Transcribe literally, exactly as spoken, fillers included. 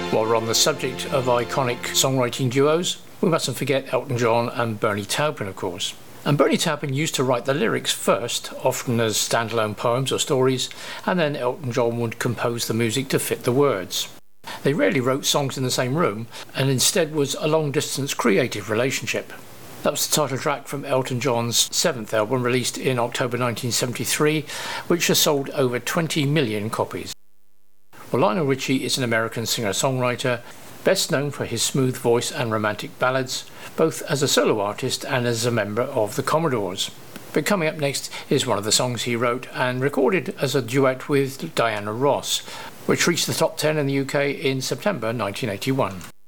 While we're on the subject of iconic songwriting duos, we mustn't forget Elton John and Bernie Taupin, of course. And Bernie Taupin used to write the lyrics first, often as standalone poems or stories, and then Elton John would compose the music to fit the words. They rarely wrote songs in the same room, and instead was a long-distance creative relationship. That was the title track from Elton John's seventh album, released in October nineteen seventy-three, which has sold over twenty million copies. Well, Lionel Richie is an American singer-songwriter, best known for his smooth voice and romantic ballads, both as a solo artist and as a member of the Commodores. But coming up next is one of the songs he wrote and recorded as a duet with Diana Ross, which reached the top ten in the U K in September nineteen eighty-one.